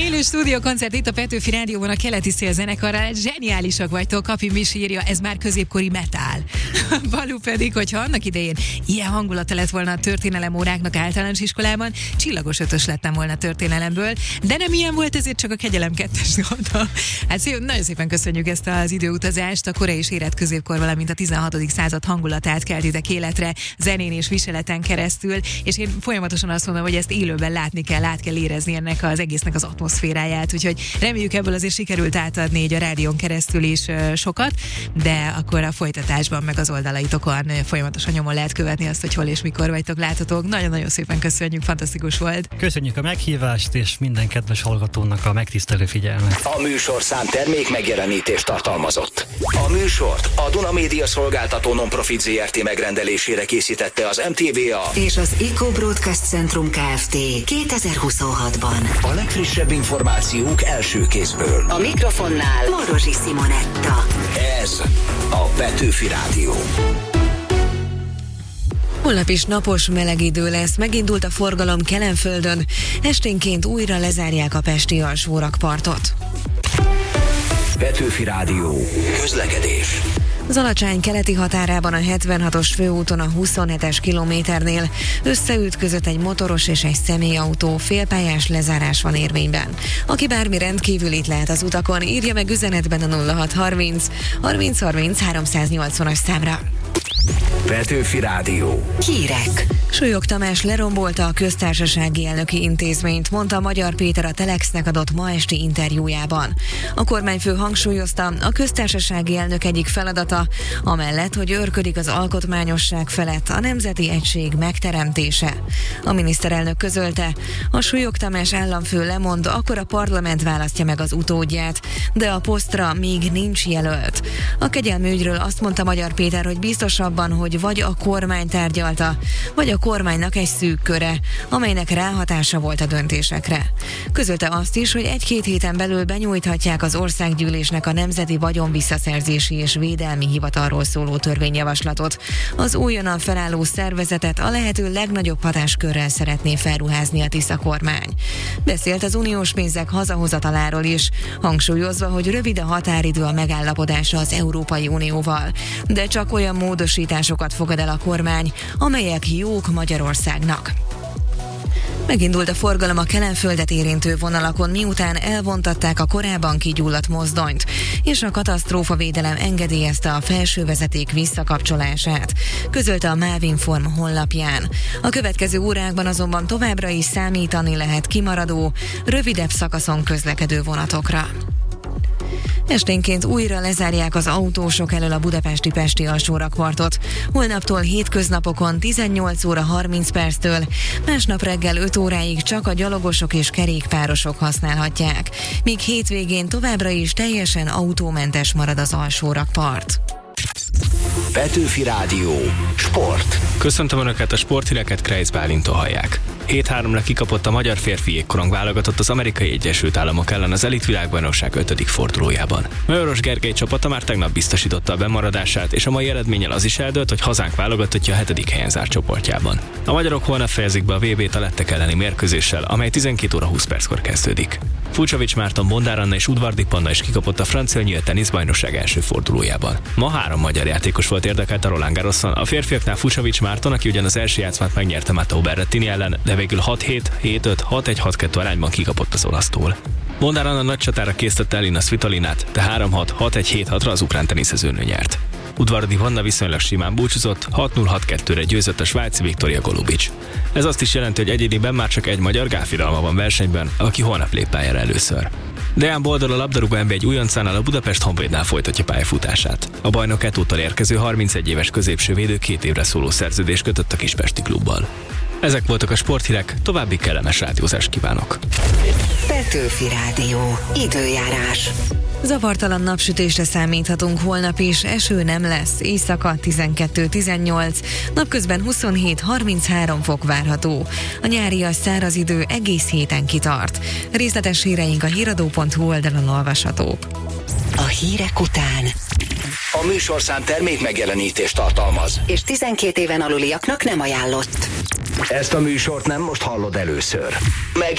Élő stúdiókoncert itt a Petőfi Rádióban a Keleti Szél zenekarral. Zseniálisak vagytok, Kapi Misi írja, ez már középkori metál. Balú pedig, hogyha annak idején ilyen hangulata lett volna a történelem óráknak általános iskolában, csillagos ötös lettem volna történelemből, de nem ilyen volt, ezért csak a kegyelem 2-es mondta. Hát nagyon szépen köszönjük ezt az időutazást, a korai és érett középkor, valamint a 16. század hangulatát keltitek életre, zenén és viseleten keresztül, és én folyamatosan azt mondom, hogy ezt élőben látni kell, át kell érezni ennek az egésznek az atmoszféráját, úgyhogy reméljük ebből azért sikerült átadni így a rádión keresztül is sokat, de akkor a folytatásban meg az oldalaitokon folyamatosan nyomon lehet követni azt, hogy hol és mikor vagytok láthatók. Nagyon-nagyon szépen köszönjük, fantasztikus volt. Köszönjük a meghívást, és minden kedves hallgatónak a megtisztelő figyelmet. A műsorszám termék megjelenítést tartalmazott. A műsort a Duna Média Szolgáltató Non-Profit Zrt. Megrendelésére készítette az MTVA és az Eco Broadcast Centrum Kft. 2026-ban. A legfrissebb információk első kézből. A mikrofonnál Morosi Simonetta. Ez a Petőfi Rádió. Holnap is napos, meleg idő lesz, megindult a forgalom Kelenföldön, esténként újra lezárják a pesti alsórakpartot. Petőfi Rádió. Közlekedés. Zalacsány keleti határában a 76-os főúton a 27-es kilométernél összeütközött egy motoros és egy személyautó, félpályás lezárás van érvényben. Aki bármi rendkívülit lehet az utakon, írja meg üzenetben a 0630 30 30 380-as számra. Petőfi Rádió. Hírek. Súlyog Tamás lerombolta a köztársasági elnöki intézményt, mondta Magyar Péter a Telexnek adott ma esti interjújában. A kormányfő hangsúlyozta, a köztársasági elnök egyik feladata, amellett, hogy őrködik az alkotmányosság felett, a nemzeti egység megteremtése. A miniszterelnök közölte, ha Súlyog Tamás államfő lemond, akkor a parlament választja meg az utódját, de a posztra még nincs jelölt. A kegyelmi ügyről azt mondta Magyar Péter, hogy biztos abban, hogy vagy a kormány tárgyalta, vagy a kormánynak egy szűk köre, amelynek ráhatása volt a döntésekre. Közölte azt is, hogy 1-2 héten belül benyújthatják az országgyűlésnek a Nemzeti Vagyonvisszaszerzési és Védelmi Hivatalról szóló törvényjavaslatot. Az újonnan felálló szervezetet a lehető legnagyobb hatáskörrel szeretné felruházni a Tisza kormány. Beszélt az uniós pénzek hazahozataláról is, hangsúlyozva, hogy rövid a határidő a megállapodásra az Európai Unióval, de csak olyan módosításokat fogad el a kormány, amelyek jók Magyarországnak. Megindult a forgalom a Kelenföldet érintő vonalakon, miután elvontatták a korábban kigyulladt mozdonyt, és a katasztrófavédelem engedélyezte a felsővezeték visszakapcsolását, közölte a Mávinform honlapján. A következő órákban azonban továbbra is számítani lehet kimaradó, rövidebb szakaszon közlekedő vonatokra. Esténként újra lezárják az autósok elől a budapesti Pesti alsórakpartot. Holnaptól hétköznapokon 18 óra 30 perctől, másnap reggel 5 óráig csak a gyalogosok és kerékpárosok használhatják, míg hétvégén továbbra is teljesen autómentes marad az alsórakpart. Petőfi Rádió. Sport. Köszöntöm Önöket, a sporthíreket Kreisz Bálintól hallják. 7-3-ra kikapott a magyar férfi jégkorong válogatott az Amerikai Egyesült Államok ellen az elitvilágbajnokság 5. fordulójában. Majoros Gergely csapata már tegnap biztosította a bemaradását, és a mai eredménnyel az is eldőlt, hogy hazánk válogatottja a 7. helyen zárt csoportjában. A magyarok holnap fejezik be a VB-t a lettek elleni mérkőzéssel, amely 12 óra 20 perckor kezdődik. Fucsovics Márton, Bondár Anna és Udvardi Panna is kikapott a francia nyílt teniszbajnokság első fordulójában. Ma 3 magyar játékos volt érdekelt a Roland Garroson, a férfiaknál Fucsovics Márton, aki ugyan az első játszmát megnyerte Matteo Berrettini ellen, de végül 6-7, 7-5, 6-1, 6-2 arányban kikapott az olasztól. Bondár Anna nagy csatára készítette Elina Svitolinát, de 3-6, 6-1, 7-6-ra az ukrán teniszezőnő nyert. Udvardi Vanna viszonylag simán búcsúzott, 6-0-6-2-re győzött a svájci Viktoria Golubic. Ez azt is jelenti, hogy egyéniben már csak egy magyar Gálfiralma van versenyben, aki holnap lép pályára először. Deán Boldor a labdarúgó NB1 újoncánál a Budapest Honvédnál folytatja pályafutását. A bajnok Etúttal érkező 31 éves középső védő 2 évre szóló szerződést kötött a kispesti klubbal. Ezek voltak a sporthírek, további kellemes rádiózást kívánok. Petőfi Rádió. Időjárás. Zavartalan napsütésre számíthatunk holnap is, eső nem lesz, éjszaka 12-18, napközben 27-33 fok várható. A nyárias száraz idő egész héten kitart. Részletes híreink a híradó.hu oldalon olvashatók. A hírek után A műsorszám termék megjelenítést tartalmaz, és 12 éven aluliaknak nem ajánlott. Ezt a műsort nem most hallod először.